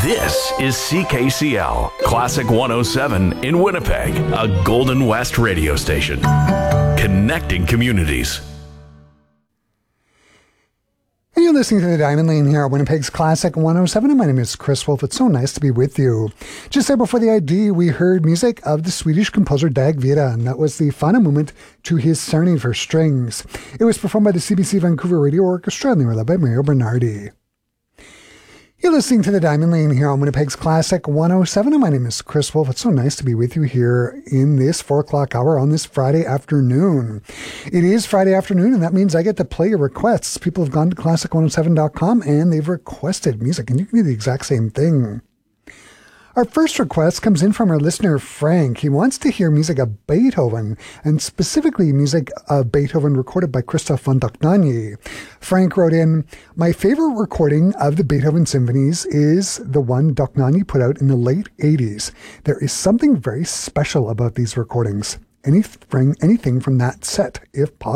This is CKCL, Classic 107 in Winnipeg, a Golden West radio station. Connecting communities. And you're listening to The Diamond Lane here at Winnipeg's Classic 107, and my name is Chris Wolf. It's so nice to be with you. Just there before the ID, we heard music of the Swedish composer Dag Vida, and that was the final movement to his Serenade for Strings. It was performed by the CBC Vancouver Radio Orchestra, and they were led by Mario Bernardi. You're listening to The Diamond Lane here on Winnipeg's Classic 107, and my name is Chris Wolf. It's so nice to be with you here in this 4 o'clock hour on this Friday afternoon. It is Friday afternoon, and that means I get to play your requests. People have gone to classic107.com, and they've requested music, and you can do the exact same thing. Our first request comes in from our listener, Frank. He wants to hear music of Beethoven, and specifically music of Beethoven recorded by Christoph von Dohnanyi. Frank wrote in, "My favorite recording of the Beethoven symphonies is the one Dohnanyi put out in the late 80s. There is something very special about these recordings. Anything from that set, if possible."